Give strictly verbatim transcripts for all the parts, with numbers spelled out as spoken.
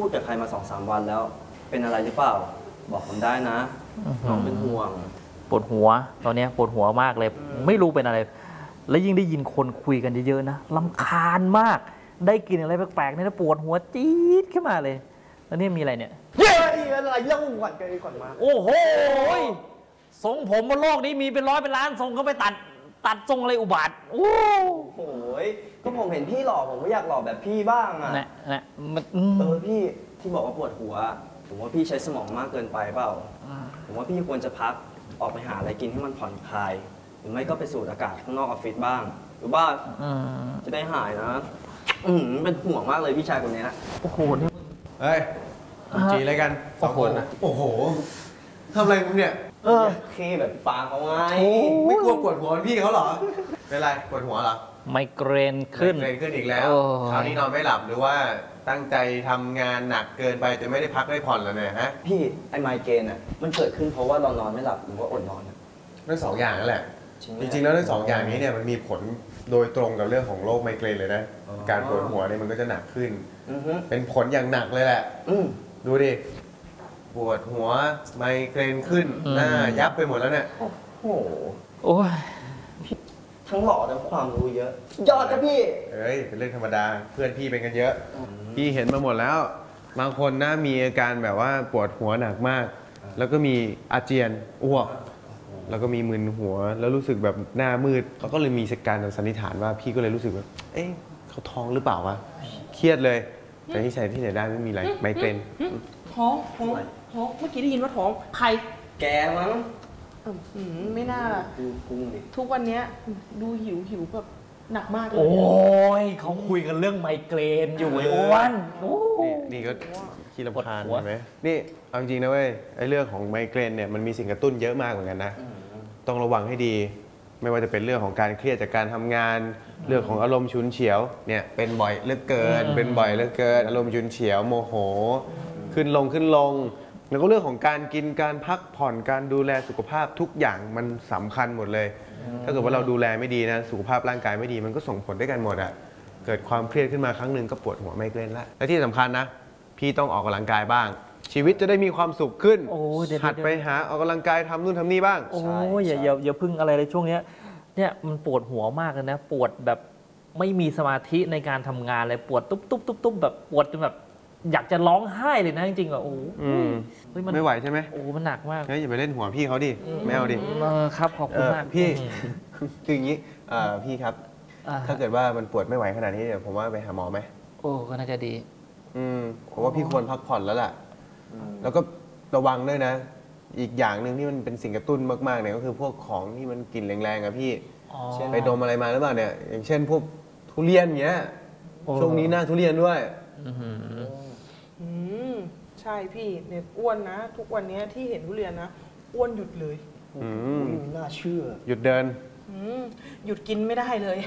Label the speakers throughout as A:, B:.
A: ดกับใครมาสองสามวันแล้วเป็นอะไรหรือเปล่าบอกผมได้นะน้องเป็นห่วง
B: ปวดหัวตอนนี้ปวดหัวมากเลยไม่รู้เป็นอะไร แล้วยิ่งได้ยินคนคุยกันเยอะๆนะรำคาญมากได้กินอะไรแปลกๆนี่นะปวดหัวจี๊ดขึ้นมาเลยแล้วนี่มีอะไรเนี่ย
A: เย้อะไรเรื่องก่อนกันก่อนมา
B: โอ้โหทรงผมบนโลกนี้มีเป็นร้อยเป็นล้านทรงเขาไปตัดตัดทรงอะไรอุบาทโอ้
A: โหก็ผมเห็นพี่หล่อผมก็อยากหล่อแบบพี่บ้างอ่ะ
B: นะนะ
A: เออพี่ที่บอกว่าปวดหัวผมว่าพี่ใช้สมองมากเกินไปเปล่าผมว่าพี่ควรจะพักออกไปหาอะไรกินให้มันผ่อนคลายหรือไม่ก็ไปสูดอากาศข้างนอกออฟฟิศบ้างหรือว่าจะได้หายนะอืมเป็นห่วงมากเลยพี่ชายคนนี้
B: โอ้โหนี่
C: เฮ้ยจีอะไรกันสองคนนะโอ้โหทำอะไรมึงเนี่ย
A: เออเคแบบปากเขาไง
C: ไม่กลัวปวดหัวพี่เขาเหรอเป็นไรปวดหัวเหรอ
B: ไมเกรนขึ้น
C: ไมเกรนขึ้นอีกแล้วคราวนี้นอนไม่หลับหรือว่าตั้งใจทำงานหนักเกินไปจนไม่ได้พักได้ผ่อนแล้วเนี่ยฮะ
A: พี่ไอไมเกรนอ่ะมันเกิดขึ้นเพราะว่าเรานอนไม่หลับหรือว่าอดนอน
C: ทั้งสองอย่างนั่นแหละจริงๆแล้วทั้งสองอย่างนี้เนี่ยมันมีผลโดยตรงกับเรื่องของโรคไมเกรนเลยนะการปวดหัวเนี่ยมันก็จะหนักขึ้นเป็นผลอย่างหนักเลยแหละดูดิปวดหัวไมเกรนขึ้นหน้ายับไปหมดแล้วเนี่ย
A: โอ้โห
B: โอ้ย
A: ทั้งหล่อทั้งความรู้เยอะยอดครับพี่
C: เอ้ยเป็นเรื่องธรรมดาเพื่อนพี่เป็นกันเยอะพี่เห็นมาหมดแล้วบางคนนะมีอาการแบบว่าปวดหัวหนักมากแล้วก็มีอาเจียนอ้วกแล้วก็มีมึนหัวแล้วรู้สึกแบบหน้ามืดเขาก็เลยมีการสันนิษฐานว่าพี่ก็เลยรู้สึกแบบเอ๊ะเขาท้องหรือเปล่าวะเครียดเลยแต่ที่ใส่ที่ไหนได้ไม่มีอะไรไมเกรน
D: ท้องท้องท้องเมื่อกี้ได้ยินว่าท้องใคร
A: แกมั้ง
D: ไม่น่าทุกวันนี้ดูหิวหิวแบบหนักมากเลย
B: โอ้ยเขาคุยกันเรื่องไมเกรนอยู่ไอ้อ้วน
C: นี่ก็ขี้รำคาญใช่ไหมนี่เอาจริงนะเว้ยไอ้เรื่องของไมเกรนเนี่ยมันมีสิ่งกระตุ้นเยอะมากเหมือนกันนะต้องระวังให้ดีไม่ว่าจะเป็นเรื่องของการเครียดจากการทำงานเรื่องของอารมณ์ฉุนเฉียวเนี่ยเป็นบ่อยเหลือเกินเป็นบ่อยเหลือเกินอารมณ์ฉุนเฉียวโมโหขึ้นลงขึ้นลงแล้วก็เรื่องของการกินการพักผ่อนการดูแลสุขภาพทุกอย่างมันสำคัญหมดเลยถ้าเกิดว่าเราดูแลไม่ดีนะสุขภาพร่างกายไม่ดีมันก็ส่งผลด้วยกันหมดอะเกิดความเครียดขึ้นมาครั้งหนึ่งก็ปวดหัวไมเกรนละและที่สำคัญนะพี่ต้องออกกำลังกายบ้างชีวิตจะได้มีความสุขขึ้นหัดไปหาออกกำลังกายทำนู่นทำนี่บ้าง
B: โอ้ยอย่าอย่าอย่าพึ่งอะไรเลยช่วงนี้เนี่ยมันปวดหัวมากเลยนะปวดแบบไม่มีสมาธิในการทำงานเลยปวดตุ๊บตุ๊บตุ๊บตุ๊บแบบปวดจนแบบอยากจะร้องไห้เลยนะจริงๆอ่ะโอ้
C: ไม่ไหวใช่ไหม
B: โอ้มันหนักมาก
C: เฮ้ยอย่าไปเล่นหัวพี่เขาดิไม่เอาดิ
B: ครับขอบคุณมาก
C: พี่คืออย่างนี้พี่ครับถ้าเกิดว่ามันปวดไม่ไหวขนาดนี้เนี่ยผมว่าไปหาหมอไหม
B: โอ้ก็น่าจะดี
C: อืมผมว่าพี่ควรพักผ่อนแล้วล่ะแล้วก็ระวังด้วยนะอีกอย่างหนึ่งที่มันเป็นสิ่งกระตุ้นมากๆเนี่ยก็คือพวกของที่มันกลิ่นแรงๆอะพี่ไปดมอะไรมาหรือเปล่าเนี่ยอย่างเช่นพวกทุเรียนเงี้ยช่วงนี้หน้าทุเรียนด้วย
D: อืมใช่พี่เนี่ยอ้วนนะทุกวันนี้ที่เห็นทุเรียนนะอ้วนหยุดเลย
C: อืม
A: น่าเชื่อ
C: หยุดเดิน
D: หยุดกินไม่ได้เลย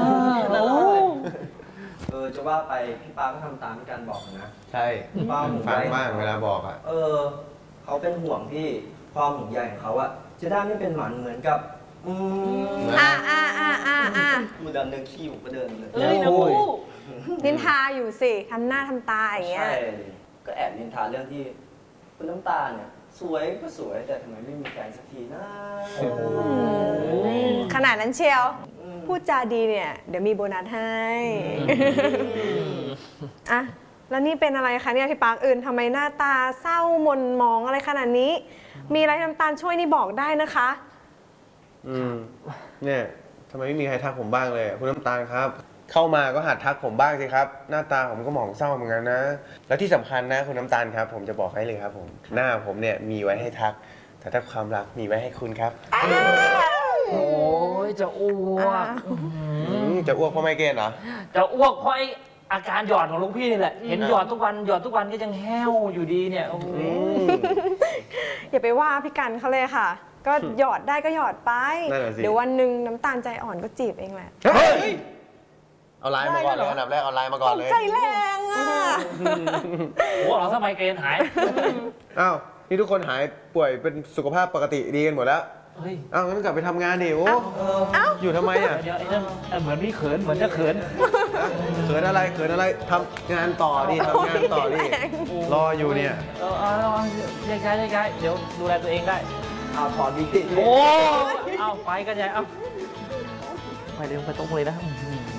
A: เออจะว่าไปพี่ป้าก็ทำตามที่การบอกนะ
C: ใช่
A: ป้า
C: ฟังบ้างเวลาบอกอ่ะ
A: เออเขาเป็นห่วงพี่ความห่วงใยของเขาอะจะได้ไม่เป็นหมันเหมือนกับอืม
E: อ่าอ่าอ่าอ่าอ่า
A: มือเดินเดินขี้อยู่ก็เดินเลย
D: เอ้ยนะพู
E: นินทาอยู่สิทำหน้าทำตาอย่างเงี้ย
A: ใช่ก็แอบนินทาเรื่องที่คุณน้ำตาเนี่ยสวยก็สวยแต่ทำไมไม่มีแฟนสักทีนะ
E: ขนาดนั้นเชียวพูดจาดีเนี่ยเดี๋ยวมีโบนัสให้อ่ะแล้วนี่เป็นอะไรคะเนี่ยพี่ปาร์คอื่นทำไมหน้าตาเศร้าหม่นหมองอะไรขนาดนี้มีอะไรน้ำตาลช่วยนี่บอกได้นะคะ
C: อืมเนี่ยทำไมไม่มีใครทักผมบ้างเลยคุณน้ำตาลครับเข้ามาก็หัดทักผมบ้างสิครับหน้าตาผมก็หมองเศร้าเหมือนกันนะแล้วที่สำคัญนะคุณน้ำตาลครับผมจะบอกให้เลยครับผมหน้าผมเนี่ยมีไว้ให้ทักแต่ถ้าความรักมีไว้ให้คุณครับ
B: โอ้ยจะอ้วก
C: จะอ้วกเพราะไมเกรนเหรอ
B: จะอ้วกเพราะไออาการหยอดของลุงพี่นี่แหละเห็นหยอดทุกวันหยอดทุกวันก็ยังแห้วอยู่ดีเนี่ย
E: อย่าไปว่าพี่กันเขาเลยค่ะก็หยอดได้ก็หยอดไปเดี๋ยววันหนึ่งน้ำตาลใจอ่อนก็จีบเองแหละ
C: เอาไลน์มาก่อนเลยอันดับแรกเอาไลน์มาก่อนเลย
E: ใจแรงอ่ะ
B: โอ้เราทำไมเกรนหาย
C: อ้าวนี่ทุกคนหายป่วยเป็นสุขภาพปกติดีกันหมดแล้วอ้าวงั้นกลับไปทำงานดิโอ้อยู่ทำไมอ่ะ
B: เหมือนพี่เขินเหมือนจะเขิน
C: เขินอะไรเขินอะไรทำงานต่อดิทำงานต่อดิรออยู่เนี่ย
B: เออเอาเอาเอาแยกย้ายแยกย้ายเดี๋ยวดูแลตัวเองได้
A: เอาถอดวิกติ
B: โอ้เอาไปกันใหญ่เอาไปเร็วไปตรงเลยนะอื้อหือ